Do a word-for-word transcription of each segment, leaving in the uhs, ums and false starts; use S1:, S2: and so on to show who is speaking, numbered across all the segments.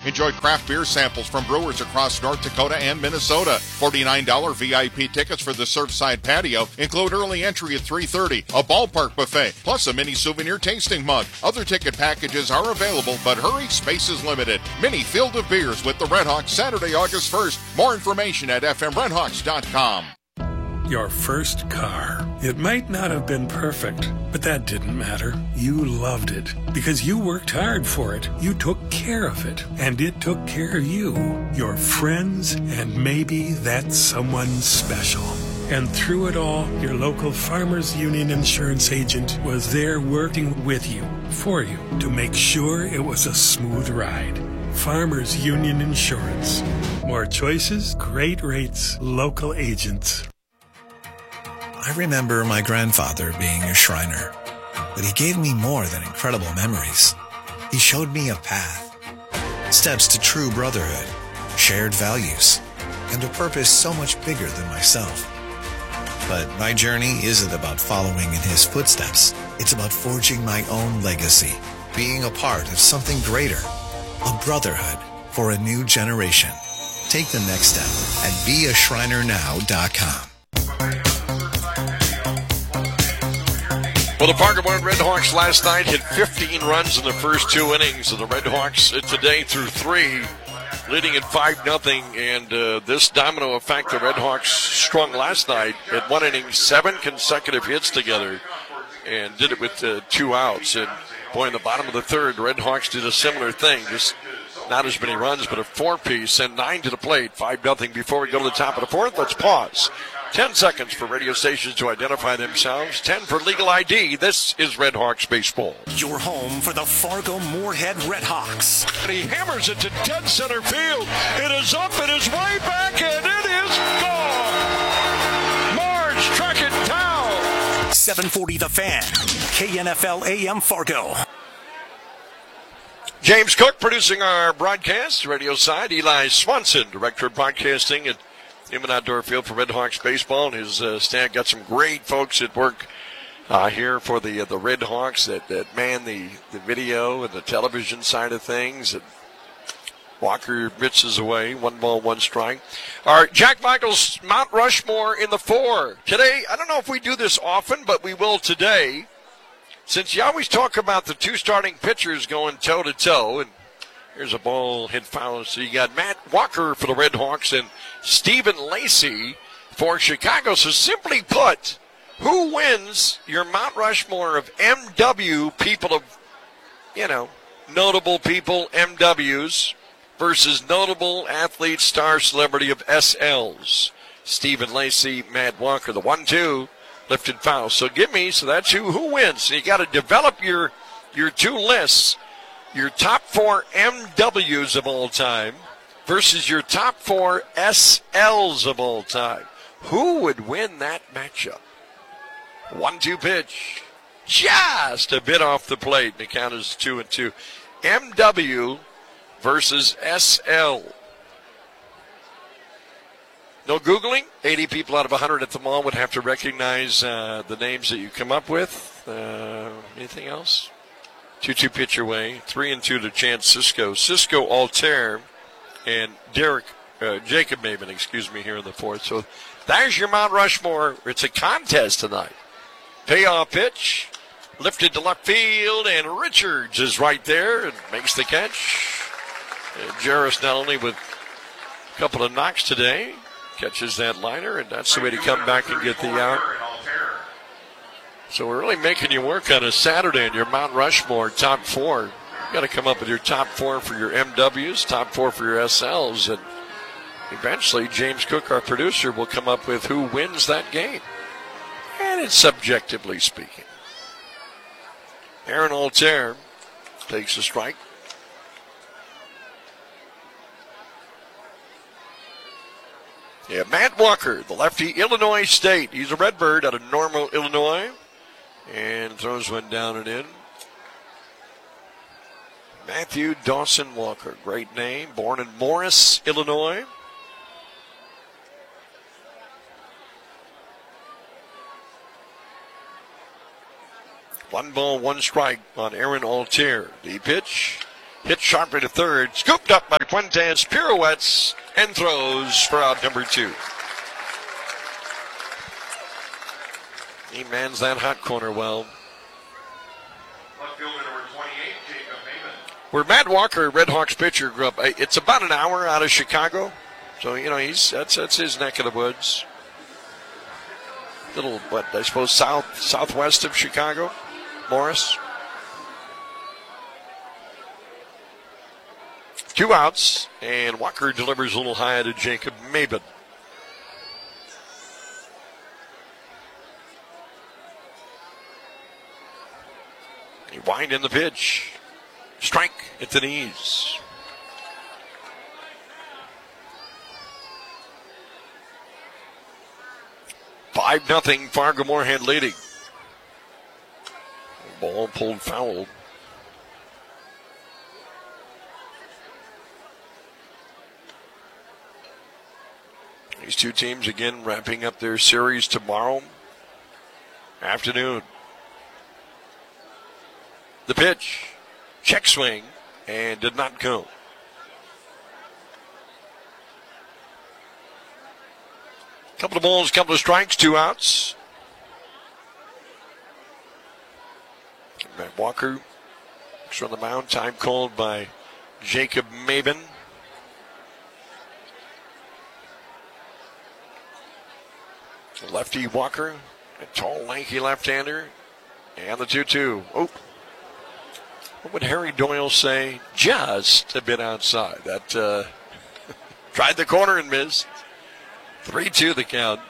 S1: Enjoy craft beer samples from brewers across North Dakota and Minnesota. forty-nine dollars V I P tickets for the Surfside Patio include early entry at three thirty, a ballpark buffet, plus a mini souvenir tasting mug. Other ticket packages are available, but hurry, space is limited. Mini field of beers with the Redhawks Saturday, August first. More information at f m redhawks dot com.
S2: Your first car. It might not have been perfect, but that didn't matter. You loved it because you worked hard for it. You took care of it, and it took care of you, your friends, and maybe that someone special. And through it all, your local Farmers Union insurance agent was there working with you, for you, to make sure it was a smooth ride. Farmers Union Insurance. More choices, great rates, local agents.
S3: I remember my grandfather being a Shriner, but he gave me more than incredible memories. He showed me a path, steps to true brotherhood, shared values, and a purpose so much bigger than myself. But my journey isn't about following in his footsteps. It's about forging my own legacy, being a part of something greater, a brotherhood for a new generation. Take the next step at be a shriner now dot com.
S4: Well, the Parker Barn Redhawks last night hit fifteen runs in the first two innings, and the Redhawks today through three, leading at five nothing. And uh, this domino effect, the Redhawks strung last night at one inning, seven consecutive hits together, and did it with uh, two outs. And boy, in the bottom of the third, the Redhawks did a similar thing, just not as many runs, but a four-piece, and nine to the plate, five nothing. Before we go to the top of the fourth, let's pause. Ten seconds for radio stations to identify themselves. Ten for legal I D. This is Redhawks baseball.
S5: Your home for the Fargo Moorhead Redhawks.
S4: And he hammers it to dead center field. It is up, it is way back, and it is gone. Marge track it down.
S5: seven forty The Fan. K N F L A M Fargo.
S4: James Cook producing our broadcast, radio side. Eli Swanson, director of broadcasting at Newman Outdoor Field for Redhawks baseball, and his uh, staff got some great folks at work uh, here for the uh, the Redhawks that, that man the, the video and the television side of things. And Walker misses away, one ball, one strike. All right, Jack Michaels, Mount Rushmore in the four. Today, I don't know if we do this often, but we will today. Since you always talk about the two starting pitchers going toe-to-toe, and here's a ball hit foul. So you got Matt Walker for the Redhawks and Stephen Lacey for Chicago. So simply put, who wins your Mount Rushmore of M W people of, you know, notable people, M Ws, versus notable athlete, star, celebrity of S Ls? Stephen Lacey, Matt Walker, the one two, lifted foul. So give me, so that's who, who wins. So you got to develop your, your two lists. Your top four M Ws of all time versus your top four S Ls of all time. Who would win that matchup? one two pitch. Just a bit off the plate. The count is two and two. M W versus S L. No Googling. eighty people out of one hundred at the mall would have to recognize uh, the names that you come up with. Uh, anything else? two two pitch away. three and two to Chance Cisco. Cisco Altair and Derek, uh, Jacob Maven, excuse me, here in the fourth. So there's your Mount Rushmore. It's a contest tonight. Payoff pitch. Lifted to left field, and Richards is right there and makes the catch. And Jarris not only with a couple of knocks today, catches that liner, and that's the way to come back and get the out. So we're really making you work on a Saturday in your Mount Rushmore top four. You got to come up with your top four for your M Ws, top four for your S Ls, and eventually James Cook, our producer, will come up with who wins that game. And it's subjectively speaking. Aaron Altair takes a strike. Yeah, Matt Walker, the lefty, Illinois State. He's a Redbird out of Normal, Illinois. And throws one down and in. Matthew Dawson Walker, great name. Born in Morris, Illinois. One ball, one strike on Aaron Altair. The pitch hit sharply to third, scooped up by Fuentes, pirouettes, and throws for out number two. He mans that hot corner well. Where Matt Walker, Red Hawks pitcher, grew up, it's about an hour out of Chicago. So, you know, he's that's that's his neck of the woods. Little, what, I suppose, south southwest of Chicago, Morris. Two outs, and Walker delivers a little high to Jacob Maben. He wind in the pitch. Strike at the knees. Five nothing, Fargo Moorhead leading. Ball pulled foul. These two teams again wrapping up their series tomorrow afternoon. The pitch, check swing, and did not go. Couple of balls, couple of strikes, two outs. Matt Walker is on the mound, time called by Jacob Maben. Lefty Walker, a tall, lanky left-hander, and the two two. Oh, what would Harry Doyle say? Just a bit outside. That uh, tried the corner and missed. three two the count.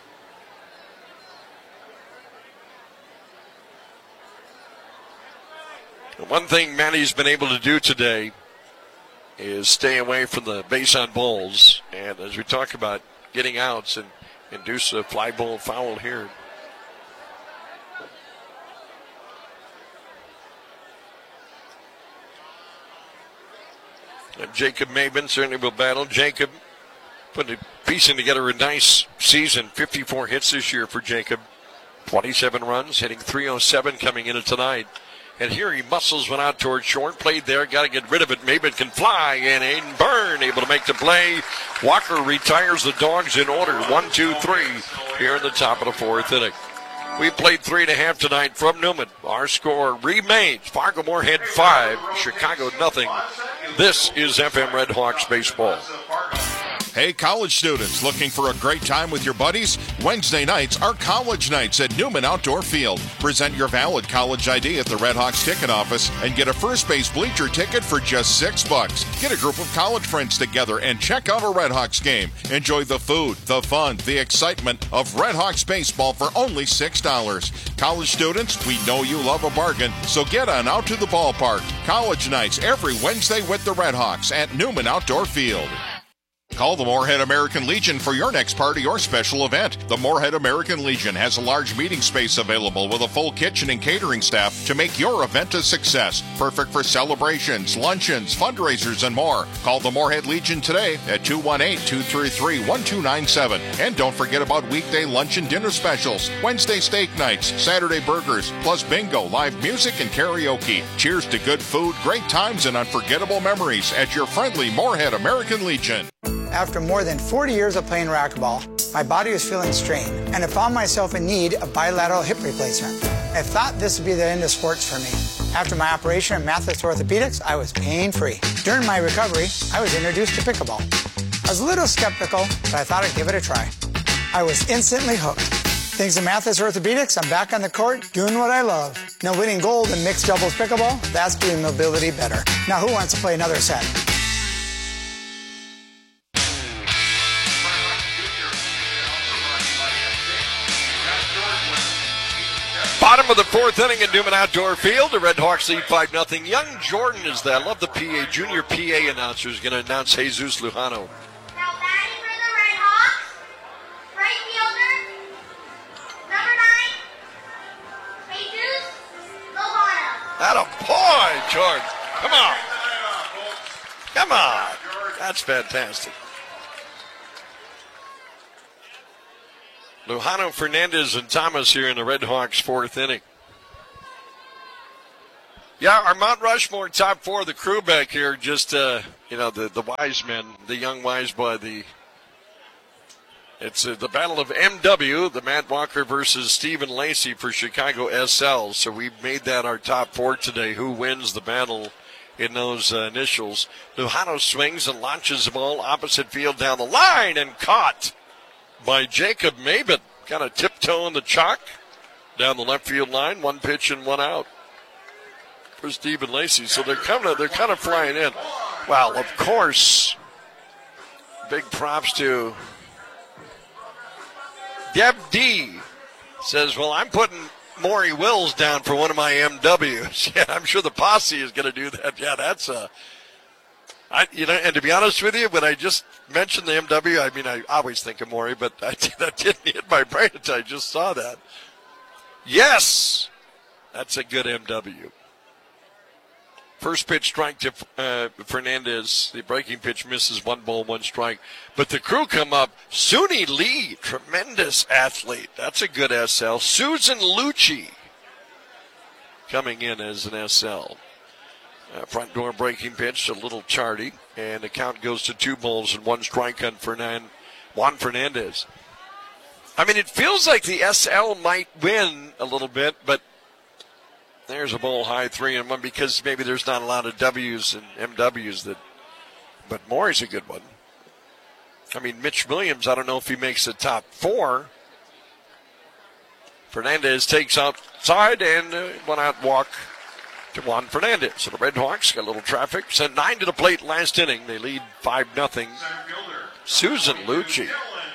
S4: One thing Matty's been able to do today is stay away from the base on balls. And as we talk about getting outs and induce a fly ball foul here. And Jacob Maben certainly will battle. Jacob putting piecing together a nice season. fifty-four hits this year for Jacob. twenty-seven runs, hitting three oh seven coming into tonight. And here he muscles one out towards short. Played there, got to get rid of it. Maben can fly, and Aiden Byrne able to make the play. Walker retires the Dogs in order. One, two, three here in the top of the fourth inning. We played three and a half tonight from Newman. Our score remains Fargo Moorhead five, Chicago nothing. This is F M Red Hawks baseball.
S1: Hey, college students, looking for a great time with your buddies? Wednesday nights are college nights at Newman Outdoor Field. Present your valid college I D at the Red Hawks ticket office and get a first base bleacher ticket for just six bucks. Get a group of college friends together and check out a Red Hawks game. Enjoy the food, the fun, the excitement of Red Hawks baseball for only six dollars. College students, we know you love a bargain, so get on out to the ballpark. College nights every Wednesday with the Red Hawks at Newman Outdoor Field. Call the Moorhead American Legion for your next party or special event. The Moorhead American Legion has a large meeting space available with a full kitchen and catering staff to make your event a success. Perfect for celebrations, luncheons, fundraisers, and more. Call the Moorhead Legion today at two one eight, two three three, one two nine seven. And don't forget about weekday lunch and dinner specials, Wednesday steak nights, Saturday burgers, plus bingo, live music, and karaoke. Cheers to good food, great times, and unforgettable memories at your friendly Moorhead American Legion.
S6: After more than forty years of playing racquetball, my body was feeling strained, and I found myself in need of bilateral hip replacement. I thought this would be the end of sports for me. After my operation at Mathis Orthopedics, I was pain-free. During my recovery, I was introduced to pickleball. I was a little skeptical, but I thought I'd give it a try. I was instantly hooked. Thanks to Mathis Orthopedics, I'm back on the court doing what I love. Now winning gold in mixed doubles pickleball, that's doing mobility better. Now who wants to play another set?
S4: Bottom of the fourth inning at Newman Outdoor Field. The Red Hawks lead five nothing. Young Jordan is there. I love the P A, junior P A announcer is going to announce Jesus Lujano.
S7: Now batting for the Red Hawks, right fielder, number nine, Jesus Lujano.
S4: Atta boy, Jordan. Come on. Come on. That's fantastic. Lujano, Fernandez, and Thomas here in the Red Hawks' fourth inning. Yeah, our Mount Rushmore top four, the crew back here, just, uh, you know, the, the wise men, the young wise boy, the it's uh, the battle of M W, the Matt Walker versus Stephen Lacey for Chicago S L. So we made that our top four today. Who wins the battle in those uh, initials? Lujano swings and launches the ball opposite field down the line and caught by Jacob Maben. Kind of tiptoeing the chalk down the left field line. One pitch and one out for Stephen Lacey. So they're kind of they're kind of flying in. Well, of course, big props to Deb D. Says, well, I'm putting Maury Wills down for one of my M Ws. Yeah, I'm sure the posse is going to do that. Yeah, that's a, I, you know, and to be honest with you, when I just mentioned the M W, I mean, I always think of Maury, but I, that didn't hit my brain until I just saw that. Yes, that's a good M W. First pitch strike to uh, Fernandez. The breaking pitch misses, one ball, one strike. But the crew come up. Suni Lee, tremendous athlete. That's a good S L. Susan Lucci coming in as an S L. Uh, front door breaking pitch, a little charty. And the count goes to two balls and one strike on Fernan- Juan Fernandez. I mean, it feels like the S L might win a little bit, but there's a ball high, three and one, because maybe there's not a lot of W's and M W's that, but Maury's a good one. I mean, Mitch Williams, I don't know if he makes the top four. Fernandez takes outside and uh, one out walk to Juan Fernandez. So the Red Hawks got a little traffic, sent nine to the plate last inning. They lead five nothing. Susan Lucci.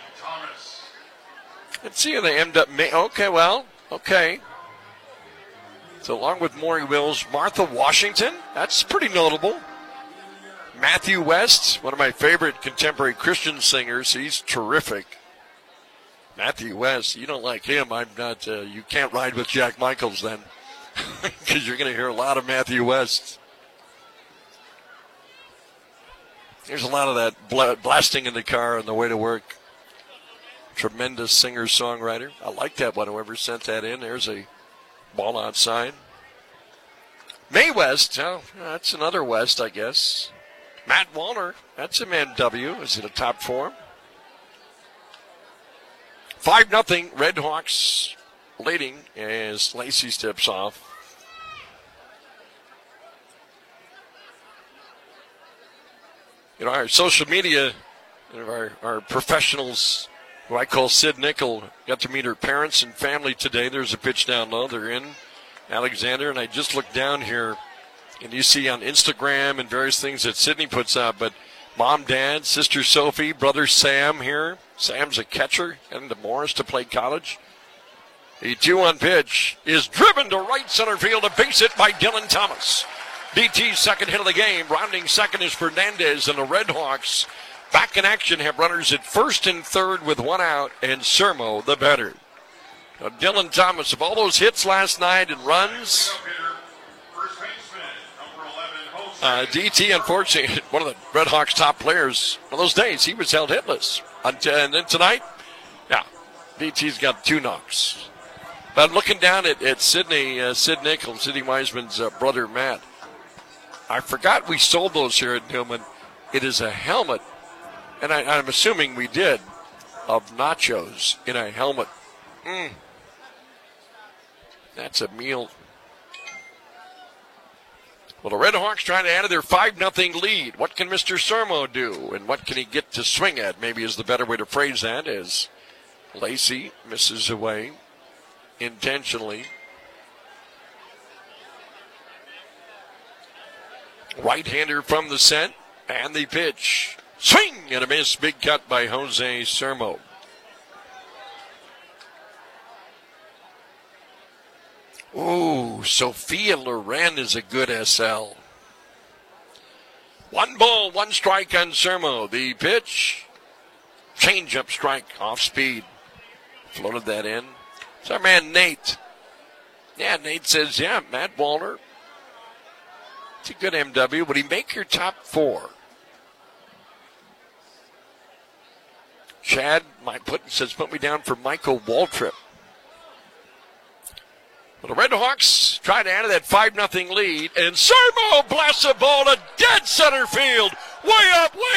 S4: Let's see if they end up, ma- okay, well, okay. So along with Maury Wills, Martha Washington, that's pretty notable. Matthew West, one of my favorite contemporary Christian singers, he's terrific. Matthew West, you don't like him, I'm not, uh, you can't ride with Jack Michaels then, because you're going to hear a lot of Matthew West. There's a lot of that bla- blasting in the car on the way to work. Tremendous singer-songwriter. I like that one, whoever sent that in. There's a ball outside. May West, oh, that's another West, I guess. Matt Wallner, that's an M W. Is it a top four? five nothing, Red Hawks leading as Lacey steps off. You know, our social media, our, our professionals, who I call Sid Nickel, got to meet her parents and family today. There's a pitch down low. They're in Alexander, and I just looked down here, and you see on Instagram and various things that Sydney puts out, but mom, dad, sister Sophie, brother Sam here. Sam's a catcher, heading to Morris to play college. The two one pitch is driven to right center field, a base hit by Dylan Thomas. D T's second hit of the game. Rounding second is Fernandez, and the Red Hawks back in action, have runners at first and third with one out, and Sermo the better. Now, Dylan Thomas, of all those hits last night and runs, uh, D T, unfortunately, one of the Red Hawks' top players, one of those days, he was held hitless. And then tonight, yeah, D T's got two knocks. But I'm looking down at, at Sydney, uh, Sid Nichols, Sidney Wiseman's uh, brother, Matt. I forgot we sold those here at Newman. It is a helmet. And I, I'm assuming we did, of nachos in a helmet. Mm. That's a meal. Well, the Red Hawks trying to add to their five nothing lead. What can Mister Sermo do? And what can he get to swing at? Maybe is the better way to phrase that, as Lacey misses away intentionally. Right-hander from the set, and the pitch. Swing and a miss. Big cut by Jose Sermo. Ooh, Sophia Loren is a good S L. One ball, one strike on Sermo. The pitch. Change-up strike off speed. Floated that in. It's our man Nate. Yeah, Nate says, yeah, Matt Wallner. It's a good M W. Would he make your top four? Chad, my put says, put me down for Michael Waltrip. Well, the Red Hawks Braves try to add to that five nothing lead, and Sermo blasts a ball to dead center field. Way up, way